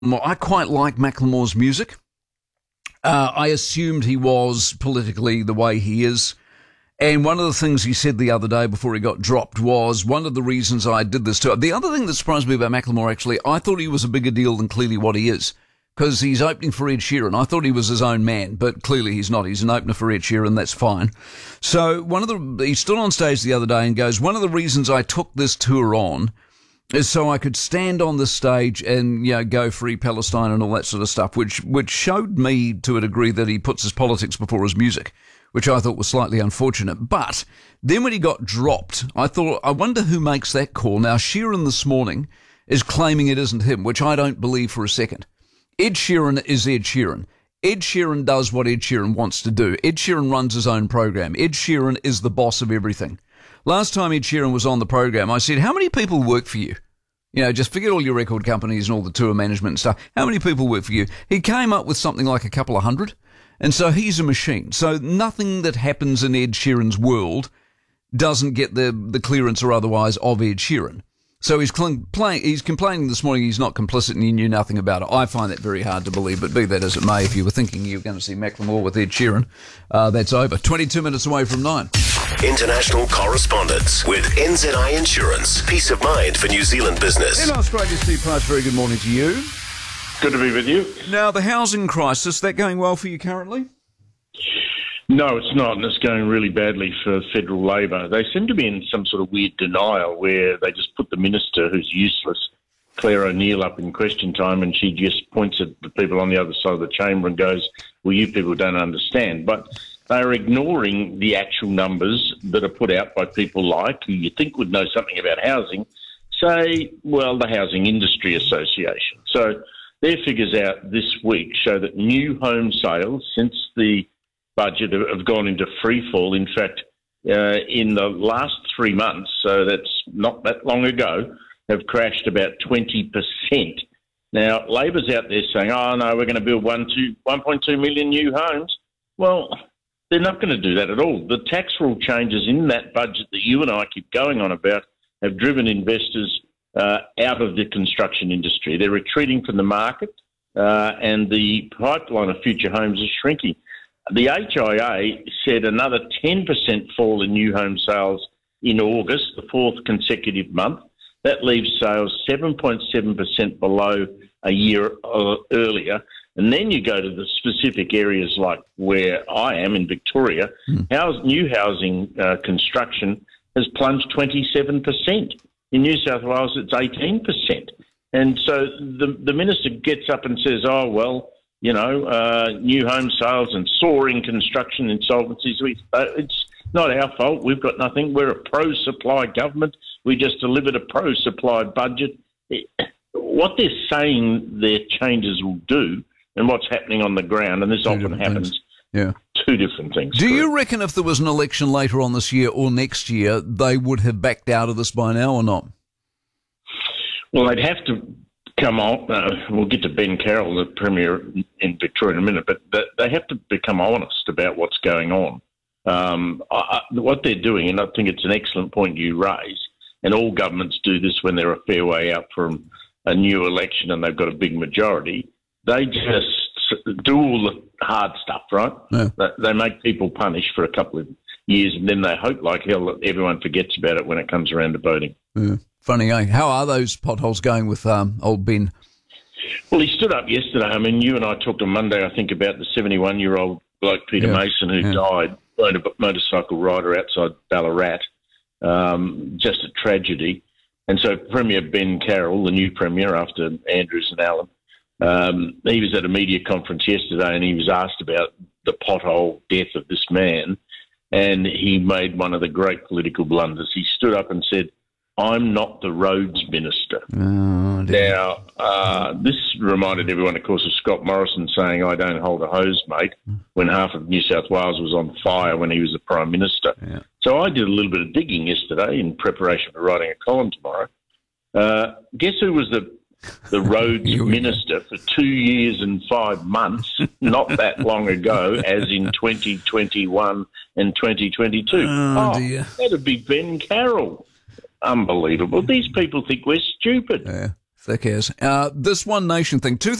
I quite like Macklemore's music. I assumed he was politically the way he is. And one of the things he said the other day before he got dropped was one of the reasons I did this too. The other thing that surprised me about Macklemore, actually, I thought he was a bigger deal than clearly what he is. Because he's opening for Ed Sheeran. I thought he was his own man, but clearly he's not. He's an opener for Ed Sheeran, that's fine. So he stood on stage the other day and goes, one of the reasons I took this tour on is so I could stand on the stage and, go free Palestine and all that sort of stuff, which showed me to a degree that he puts his politics before his music, which I thought was slightly unfortunate. But then when he got dropped, I thought, I wonder who makes that call. Now, Sheeran this morning is claiming it isn't him, which I don't believe for a second. Ed Sheeran is Ed Sheeran. Ed Sheeran does what Ed Sheeran wants to do. Ed Sheeran runs his own program. Ed Sheeran is the boss of everything. Last time Ed Sheeran was on the program, I said, how many people work for you? Just forget all your record companies and all the tour management and stuff. How many people work for you? He came up with something like a couple of hundred. And so he's a machine. So nothing that happens in Ed Sheeran's world doesn't get the clearance or otherwise of Ed Sheeran. So he's complaining this morning he's not complicit and he knew nothing about it. I find that very hard to believe, but be that as it may, if you were thinking you were going to see Macklemore with Ed Sheeran, that's over. 22 minutes away from 9. International correspondence with NZI Insurance. Peace of mind for New Zealand business. In Australia, Steve Price, very good morning to you. Good to be with you. Now, the housing crisis, that going well for you currently? No, it's not, and it's going really badly for federal Labor. They seem to be in some sort of weird denial where they just put the minister, who's useless, Claire O'Neill, up in question time, and she just points at the people on the other side of the chamber and goes, well, you people don't understand. But they're ignoring the actual numbers that are put out by people like, who you think would know something about housing, say, well, the Housing Industry Association. So their figures out this week show that new home sales since the budget have gone into free fall. In fact, in the last 3 months, so that's not that long ago, have crashed about 20%. Now, Labor's out there saying, oh, no, we're going to build 1.2 million new homes. Well, they're not going to do that at all. The tax rule changes in that budget that you and I keep going on about have driven investors out of the construction industry. They're retreating from the market, and the pipeline of future homes is shrinking. The HIA said another 10% fall in new home sales in August, the fourth consecutive month. That leaves sales 7.7% below a year earlier. And then you go to the specific areas like where I am in Victoria, new housing construction has plunged 27%. In New South Wales, it's 18%. And so the minister gets up and says, oh, well, new home sales and soaring construction insolvencies. It's not our fault. We've got nothing. We're a pro-supply government. We just delivered a pro-supply budget. What they're saying their changes will do and what's happening on the ground, and this often happens, two different things. Do you reckon if there was an election later on this year or next year, they would have backed out of this by now or not? Well, they'd have to come on. We'll get to Ben Carroll, the Premier in Victoria, in a minute, but they have to become honest about what's going on. What they're doing, and I think it's an excellent point you raise, and all governments do this when they're a fair way out from a new election and they've got a big majority, they just do all the hard stuff, right? Yeah. They make people punish for a couple of years and then they hope like hell that everyone forgets about it when it comes around to voting. Yeah. Funny, eh? How are those potholes going with old Ben? Well, he stood up yesterday. I mean, you and I talked on Monday, I think, about the 71-year-old bloke, Peter Mason, who died, a motorcycle rider outside Ballarat. Just a tragedy. And so Premier Ben Carroll, the new Premier after Andrews and Allen, he was at a media conference yesterday and he was asked about the pothole death of this man, and he made one of the great political blunders. He stood up and said, I'm not the roads minister. Oh, dear. Now, this reminded everyone, of course, of Scott Morrison saying, I don't hold a hose, mate, when half of New South Wales was on fire when he was the Prime Minister. Yeah. So I did a little bit of digging yesterday in preparation for writing a column tomorrow. Guess who was the roads minister for 2 years and 5 months, not that long ago, as in 2021 and 2022? Oh dear. That'd be Ben Carroll. Unbelievable. These people think we're stupid. Yeah. Thick as. This One Nation thing,